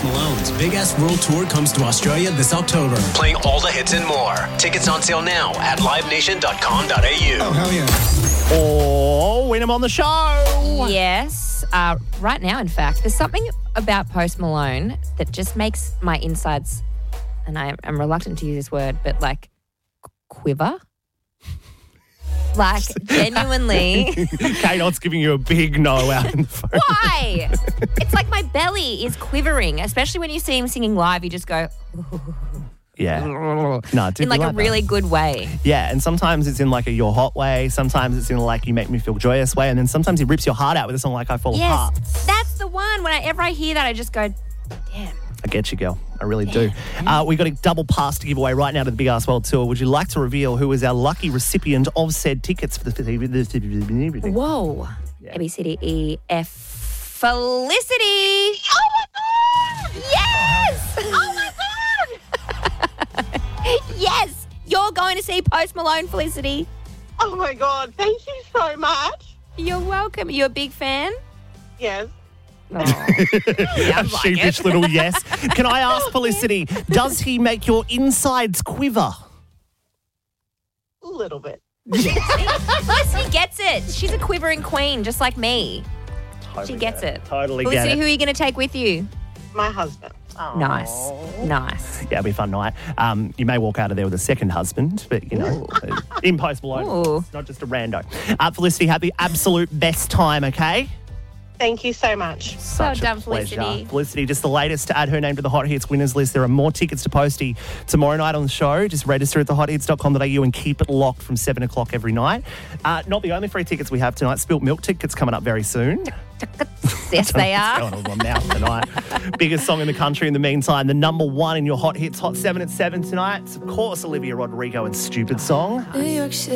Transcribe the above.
Post Malone's Big Ass World Tour comes to Australia this October. Playing all the hits and more. Tickets on sale now at livenation.com.au. Oh, hell yeah. Or win them on the show. Yes. Right now, in fact, there's something about Post Malone that just makes my insides, and I'm reluctant to use this word, but like quiver. Like, genuinely. K-Dot's giving you a big no out in the phone. Why? It's like my belly is quivering, especially when you see him singing live. You just go, Yeah. No, it in like a that. really good way. Yeah, and sometimes it's in like a you're hot way. Sometimes it's in like you make me feel joyous way. And then sometimes he rips your heart out with a song like I Fall Apart. Yes, that's the one. Whenever I hear that, I just go, damn. I get you, girl. I really do. We got a double pass to give away right now to the Big Ass World Tour. Would you like to reveal who is our lucky recipient of said tickets for the... Whoa. Yeah. A, B, C, D, E, F. Felicity. Oh, my God. Yes. Oh, my God. Yes. You're going to see Post Malone, Felicity. Oh, my God. Thank you so much. You're welcome. Are you a big fan? Yes. Oh. A sheepish it. little yes. Can I ask Felicity, does he make your insides quiver? A little bit. Felicity gets it. She's a quivering queen, just like me. She gets it. Totally Felicity, get who it. are you going to take with you? My husband. Nice. Nice. Yeah, it'll be a fun night. You may walk out of there with a second husband, but, you know, in Post Malone, Ooh. it's not just a rando. Felicity, have the absolute best time, okay? Thank you so much. So Such done, a pleasure. Felicity. Felicity, just the latest to add her name to the Hot Hits winners list. There are more tickets to Posty tomorrow night on the show. Just register at thehothits.com.au and keep it locked from 7 o'clock every night. Not the only free tickets we have tonight. Spilt Milk tickets coming up very soon. Yes, they What's are. going on with my mouth tonight? Biggest song in the country in the meantime. The number one in your Hot Hits Hot 7 at 7 tonight. It's, of course, Olivia Rodrigo and Stupid Song. New York City.